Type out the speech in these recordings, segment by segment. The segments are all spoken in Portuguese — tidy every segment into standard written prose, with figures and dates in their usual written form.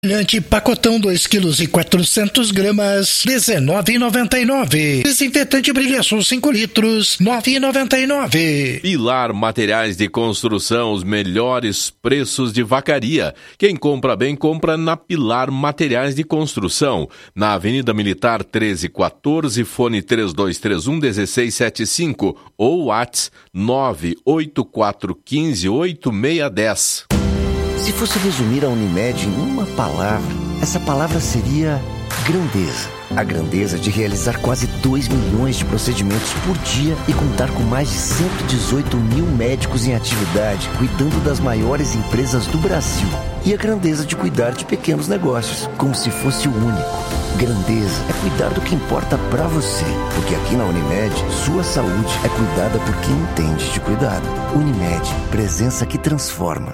Brilhante pacotão 2,4 kg, R$19,99. Desinfetante Brilhaçul 5 litros, R$9,99. Pilar Materiais de Construção, os melhores preços de Vacaria. Quem compra bem, compra na Pilar Materiais de Construção. Na Avenida Militar 1314, fone 3231-1675 ou WhatsApp 98415-8610. Se fosse resumir a Unimed em uma palavra, essa palavra seria grandeza. A grandeza de realizar quase 2 milhões de procedimentos por dia e contar com mais de 118 mil médicos em atividade, cuidando das maiores empresas do Brasil. E a grandeza de cuidar de pequenos negócios, como se fosse o único. Grandeza é cuidar do que importa pra você, porque aqui na Unimed, sua saúde é cuidada por quem entende de cuidado. Unimed, presença que transforma.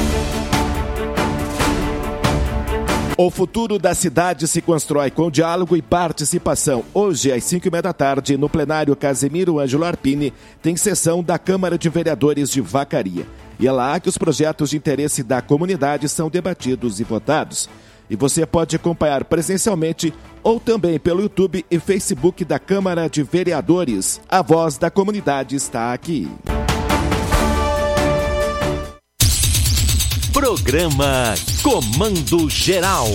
O futuro da cidade se constrói com diálogo e participação. Hoje, às 5h30, no plenário Casemiro Ângelo Arpini, tem sessão da Câmara de Vereadores de Vacaria. E é lá que os projetos de interesse da comunidade são debatidos e votados. E você pode acompanhar presencialmente ou também pelo YouTube e Facebook da Câmara de Vereadores. A voz da comunidade está aqui. Programa Comando Geral.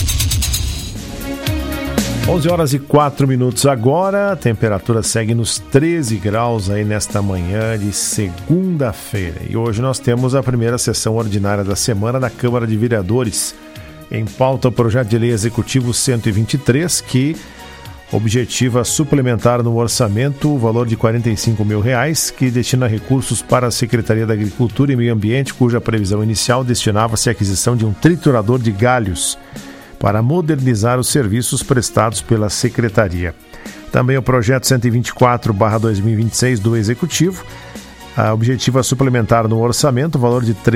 11h04 agora, a temperatura segue nos 13 graus aí nesta manhã de segunda-feira. E hoje nós temos a primeira sessão ordinária da semana da Câmara de Vereadores. Em pauta o projeto de lei executivo 123, que objetiva suplementar no orçamento o valor de R$45 mil, que destina recursos para a Secretaria da Agricultura e Meio Ambiente, cuja previsão inicial destinava-se à aquisição de um triturador de galhos para modernizar os serviços prestados pela Secretaria. Também o projeto 124/2026 do Executivo objetiva suplementar no orçamento o valor de R$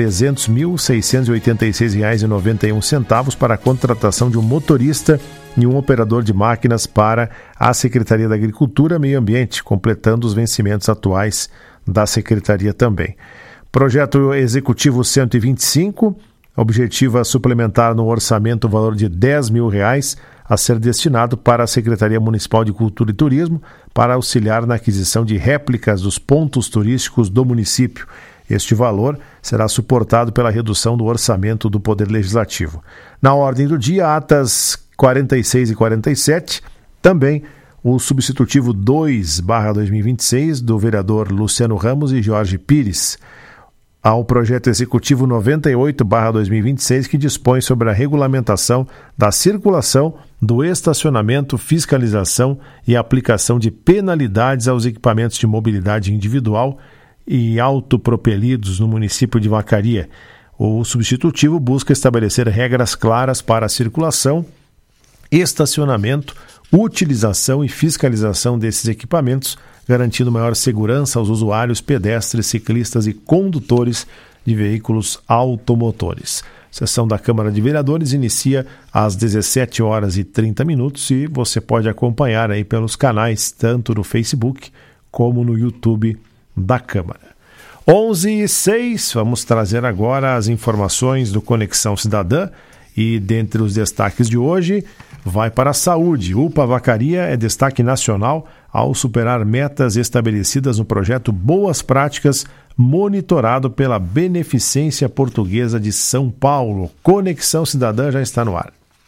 300.686,91 para a contratação de um motorista e um operador de máquinas para a Secretaria da Agricultura e Meio Ambiente, completando os vencimentos atuais da Secretaria também. Projeto Executivo 125 objetiva suplementar no orçamento o valor de R$10 mil a ser destinado para a Secretaria Municipal de Cultura e Turismo para auxiliar na aquisição de réplicas dos pontos turísticos do município. Este valor será suportado pela redução do orçamento do Poder Legislativo. Na ordem do dia, atas 46 e 47, também o substitutivo 2/2026 do vereador Luciano Ramos e Jorge Pires, ao projeto executivo 98/2026, que dispõe sobre a regulamentação da circulação, do estacionamento, fiscalização e aplicação de penalidades aos equipamentos de mobilidade individual e autopropelidos no município de Vacaria. O substitutivo busca estabelecer regras claras para a circulação, estacionamento, utilização e fiscalização desses equipamentos, garantindo maior segurança aos usuários, pedestres, ciclistas e condutores de veículos automotores. A sessão da Câmara de Vereadores inicia às 17h30 e você pode acompanhar aí pelos canais, tanto no Facebook como no YouTube da Câmara. 11h06, vamos trazer agora as informações do Conexão Cidadã e dentre os destaques de hoje, vai para a saúde. UPA Vacaria é destaque nacional ao superar metas estabelecidas no projeto Boas Práticas, monitorado pela Beneficência Portuguesa de São Paulo. Conexão Cidadã já está no ar.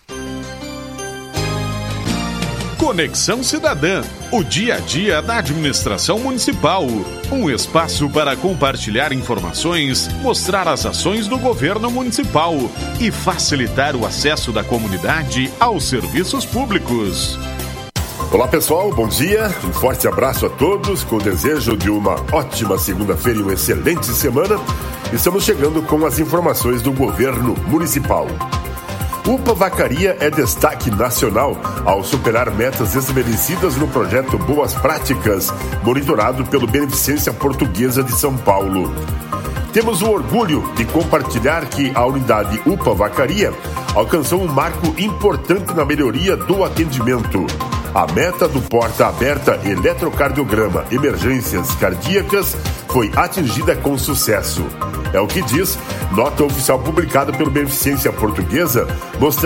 Conexão Cidadã, o dia a dia da administração municipal. Um espaço para compartilhar informações, mostrar as ações do governo municipal e facilitar o acesso da comunidade aos serviços públicos. Olá pessoal, bom dia, um forte abraço a todos, com o desejo de uma ótima segunda-feira e uma excelente semana. Estamos chegando com as informações do governo municipal. UPA Vacaria é destaque nacional ao superar metas estabelecidas no projeto Boas Práticas, monitorado pelo Beneficência Portuguesa de São Paulo. Temos o orgulho de compartilhar que a unidade UPA Vacaria alcançou um marco importante na melhoria do atendimento. A meta do porta aberta eletrocardiograma emergências cardíacas foi atingida com sucesso. É o que diz nota oficial publicada pelo Beneficência Portuguesa, mostrando